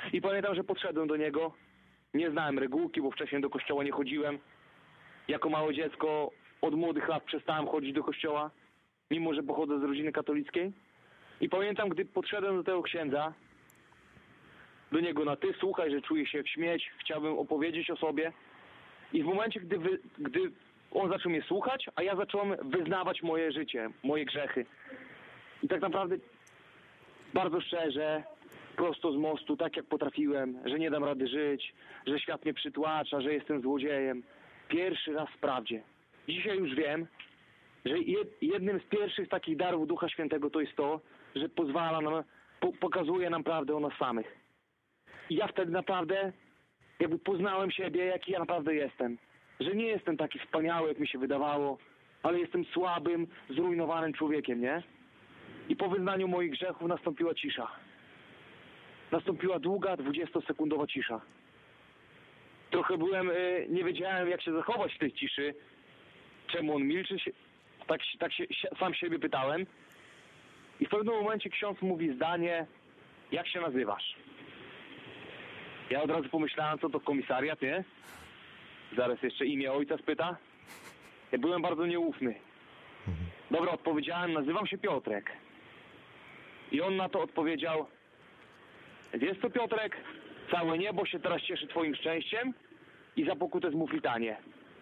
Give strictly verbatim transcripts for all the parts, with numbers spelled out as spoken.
I pamiętam, że podszedłem do niego. Nie znałem regułki, bo wcześniej do kościoła nie chodziłem. Jako małe dziecko od młodych lat przestałem chodzić do kościoła, mimo że pochodzę z rodziny katolickiej. I pamiętam, gdy podszedłem do tego księdza, do niego na ty, słuchaj, że czuję się jak śmieć, chciałbym opowiedzieć o sobie. I w momencie, gdy, wy, gdy on zaczął mnie słuchać, a ja zacząłem wyznawać moje życie, moje grzechy. I tak naprawdę bardzo szczerze, prosto z mostu, tak jak potrafiłem, że nie dam rady żyć, że świat mnie przytłacza, że jestem złodziejem. Pierwszy raz w prawdzie. Dzisiaj już wiem, że jednym z pierwszych takich darów Ducha Świętego to jest to, że pozwala nam, po, pokazuje nam prawdę o nas samych. I ja wtedy naprawdę jakby poznałem siebie, jaki ja naprawdę jestem. Że nie jestem taki wspaniały, jak mi się wydawało, ale jestem słabym, zrujnowanym człowiekiem, nie? I po wyznaniu moich grzechów nastąpiła cisza. Nastąpiła długa, dwudziestosekundowa cisza. Trochę byłem, y, nie wiedziałem, jak się zachować w tej ciszy. Czemu on milczy? Się, tak tak się, sam siebie pytałem. I w pewnym momencie ksiądz mówi zdanie: jak się nazywasz? Ja od razu pomyślałem, co to komisariat, nie? Zaraz jeszcze imię ojca spyta. Ja byłem bardzo nieufny. Dobra, odpowiedziałem, nazywam się Piotrek. I on na to odpowiedział: wiesz co, Piotrek? Całe niebo się teraz cieszy twoim szczęściem i za pokutę zmów litanię.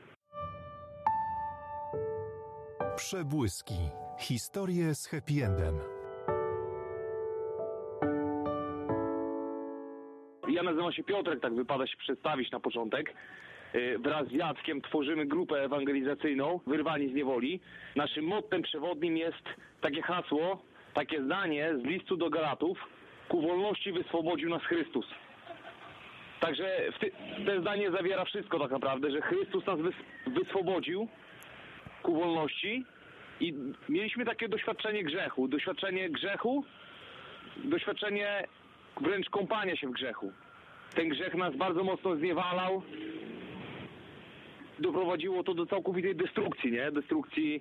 Przebłyski. Historie z happy endem. Ja nazywam się Piotrek, tak wypada się przedstawić na początek. Wraz z Jackiem tworzymy grupę ewangelizacyjną Wyrwani z niewoli. Naszym mottem przewodnim jest takie hasło, takie zdanie z listu do Galatów: ku wolności wyswobodził nas Chrystus. Także ty, to zdanie zawiera wszystko tak naprawdę, że Chrystus nas wys, wyswobodził ku wolności i mieliśmy takie doświadczenie grzechu. Doświadczenie grzechu, doświadczenie wręcz kąpania się w grzechu. Ten grzech nas bardzo mocno zniewalał. Doprowadziło to do całkowitej destrukcji, nie? Destrukcji